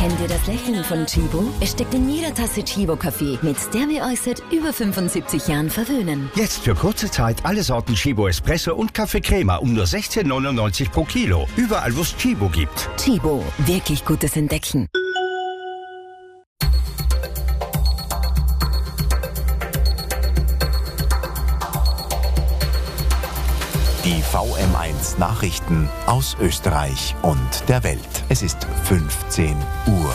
Kennt ihr das Lächeln von Chibo? Es steckt in jeder Tasse Chibo-Kaffee, mit der wir euch seit über 75 Jahren verwöhnen. Jetzt für kurze Zeit alle Sorten Chibo Espresso und Kaffee Crema um nur 16,99 pro Kilo. Überall, wo es Chibo gibt. Chibo, wirklich gutes Entdecken. Die VM1 Nachrichten aus Österreich und der Welt. Es ist 15 Uhr.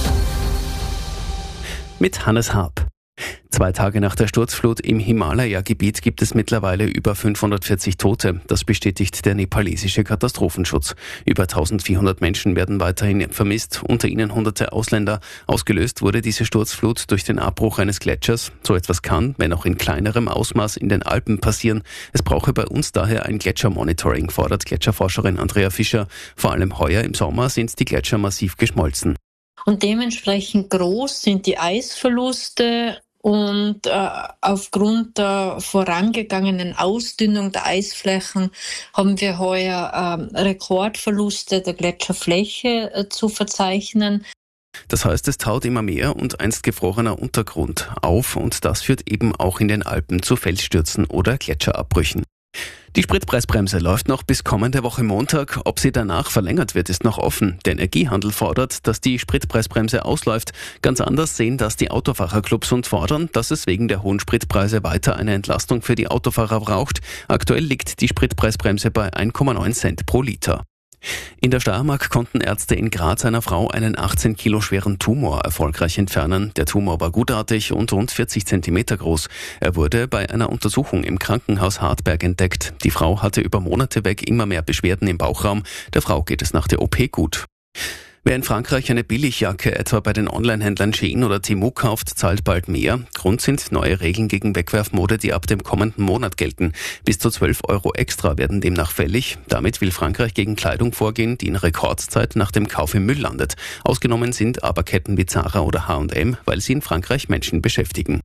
Mit Hannes Haab. 2 Tage nach der Sturzflut im Himalaya-Gebiet gibt es mittlerweile über 540 Tote. Das bestätigt der nepalesische Katastrophenschutz. Über 1400 Menschen werden weiterhin vermisst, unter ihnen hunderte Ausländer. Ausgelöst wurde diese Sturzflut durch den Abbruch eines Gletschers. So etwas kann, wenn auch in kleinerem Ausmaß, in den Alpen passieren. Es brauche bei uns daher ein Gletschermonitoring, fordert Gletscherforscherin Andrea Fischer. Vor allem heuer im Sommer sind die Gletscher massiv geschmolzen. Und dementsprechend groß sind die Eisverluste. Und aufgrund der vorangegangenen Ausdünnung der Eisflächen haben wir heuer Rekordverluste der Gletscherfläche zu verzeichnen. Das heißt, es taut immer mehr und einst gefrorener Untergrund auf und das führt eben auch in den Alpen zu Felsstürzen oder Gletscherabbrüchen. Die Spritpreisbremse läuft noch bis kommende Woche Montag. Ob sie danach verlängert wird, ist noch offen. Der Energiehandel fordert, dass die Spritpreisbremse ausläuft. Ganz anders sehen das die Autofahrerclubs und fordern, dass es wegen der hohen Spritpreise weiter eine Entlastung für die Autofahrer braucht. Aktuell liegt die Spritpreisbremse bei 1,9 Cent pro Liter. In der Steiermark konnten Ärzte in Graz einer Frau einen 18 Kilo schweren Tumor erfolgreich entfernen. Der Tumor war gutartig und rund 40 Zentimeter groß. Er wurde bei einer Untersuchung im Krankenhaus Hartberg entdeckt. Die Frau hatte über Monate weg immer mehr Beschwerden im Bauchraum. Der Frau geht es nach der OP gut. Wer in Frankreich eine Billigjacke etwa bei den Onlinehändlern Shein oder Temu kauft, zahlt bald mehr. Grund sind neue Regeln gegen Wegwerfmode, die ab dem kommenden Monat gelten. Bis zu 12 € extra werden demnach fällig. Damit will Frankreich gegen Kleidung vorgehen, die in Rekordzeit nach dem Kauf im Müll landet. Ausgenommen sind aber Ketten wie Zara oder H&M, weil sie in Frankreich Menschen beschäftigen.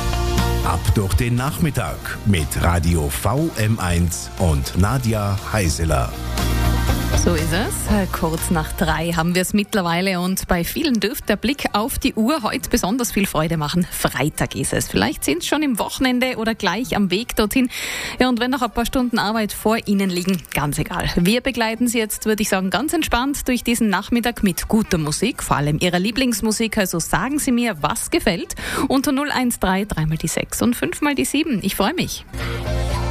Ab durch den Nachmittag mit Radio VM1 und Nadja Heiseler. So ist es. Kurz nach 3 haben wir es mittlerweile und bei vielen dürfte der Blick auf die Uhr heute besonders viel Freude machen. Freitag ist es. Vielleicht sind es schon im Wochenende oder gleich am Weg dorthin. Ja, und wenn noch ein paar Stunden Arbeit vor Ihnen liegen, ganz egal. Wir begleiten Sie jetzt, würde ich sagen, ganz entspannt durch diesen Nachmittag mit guter Musik, vor allem Ihrer Lieblingsmusik. Also sagen Sie mir, was gefällt. Unter 013 3 mal die 6 und 5 mal die 7. Ich freue mich.